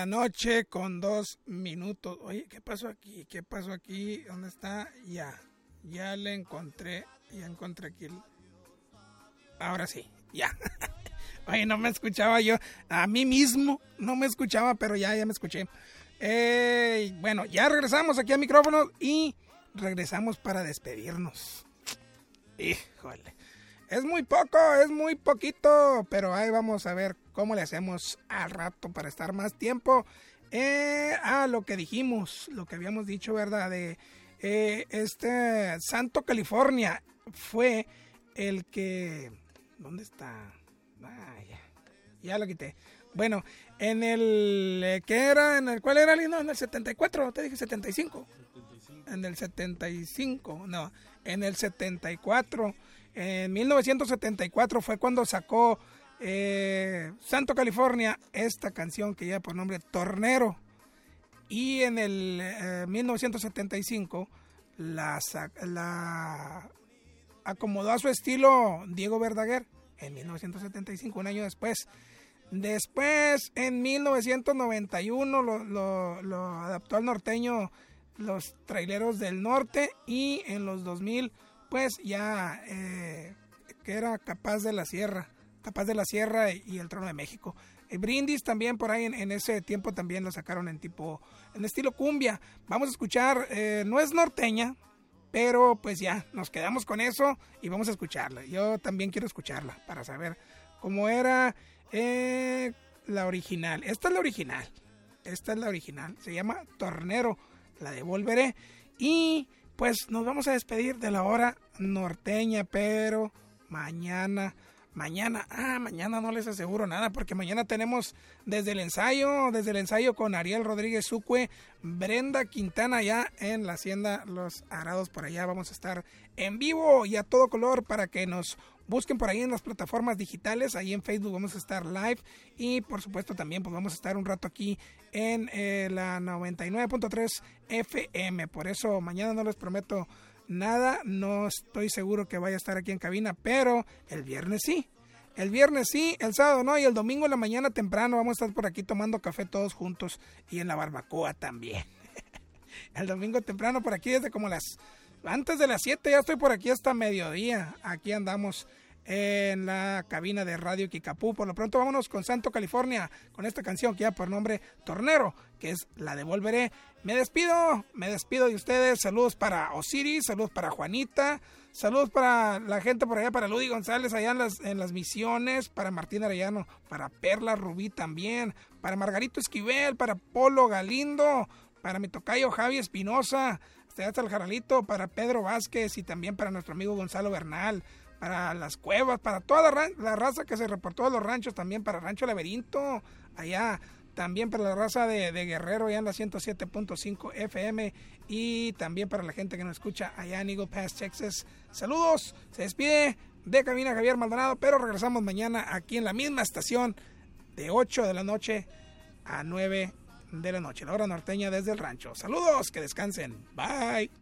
La noche con 2 minutos. Oye, ¿qué pasó aquí? ¿Qué pasó aquí? ¿Dónde está? Ya le encontré. Ya encontré aquí. Ahora sí, ya. Oye, no me escuchaba yo. A mí mismo no me escuchaba, pero ya me escuché. Bueno, ya regresamos aquí al micrófono y regresamos para despedirnos. Híjole. Es muy poco, es muy poquito, pero ahí vamos a ver cómo le hacemos al rato para estar más tiempo. Lo que dijimos, lo que habíamos dicho, ¿verdad? De Santo California fue el que... ¿Dónde está? Ya lo quité. Bueno, en el... ¿Qué era? ¿Cuál era, Lino? En el 74, te dije 75. 75. En el 75, no, en el 74... En 1974 fue cuando sacó Santo California esta canción que lleva por nombre Tornero. Y en el 1975 la acomodó a su estilo Diego Verdaguer. En 1975, un año después. Después, en 1991, lo adaptó al norteño Los Traileros del Norte. Y en los 2000... pues ya que era Capaz de la Sierra y El Trono de México. Brindis también por ahí en ese tiempo también lo sacaron en estilo cumbia. Vamos a escuchar, no es norteña, pero pues ya nos quedamos con eso y vamos a escucharla. Yo también quiero escucharla para saber cómo era la original. Esta es la original, se llama Tornero, la devolveré. Y pues nos vamos a despedir de la hora norteña, pero mañana no les aseguro nada, porque mañana tenemos desde el ensayo con Ariel Rodríguez Sucue, Brenda Quintana allá en la hacienda Los Arados, por allá vamos a estar en vivo y a todo color para que nos busquen por ahí en las plataformas digitales. Ahí en Facebook vamos a estar live y por supuesto también pues vamos a estar un rato aquí en la 99.3 FM. Por eso mañana no les prometo nada, no estoy seguro que vaya a estar aquí en cabina, pero el viernes sí, el sábado no, y el domingo en la mañana temprano vamos a estar por aquí tomando café todos juntos y en la barbacoa también. El domingo temprano por aquí desde como antes de las 7 ya estoy por aquí hasta mediodía. Aquí andamos en la cabina de Radio Kikapú. Por lo pronto vámonos con Santo California, con esta canción que lleva por nombre Tornero, que es La Devolveré. Me despido de ustedes. Saludos para Osiris, saludos para Juanita, saludos para la gente por allá, para Ludy González allá en las Misiones, para Martín Arellano, para Perla Rubí también, para Margarito Esquivel, para Polo Galindo, para mi tocayo Javi Espinosa, hasta el Jaralito, para Pedro Vázquez y también para nuestro amigo Gonzalo Bernal, para Las Cuevas, para toda la raza que se reportó de los ranchos, también para Rancho Laberinto, allá, también para la raza de Guerrero, allá en la 107.5 FM, y también para la gente que nos escucha allá en Eagle Pass, Texas. Saludos, se despide de cabina Javier Maldonado, pero regresamos mañana aquí en la misma estación de 8 de la noche a 9 de la noche, la hora norteña desde el rancho. Saludos, que descansen, bye.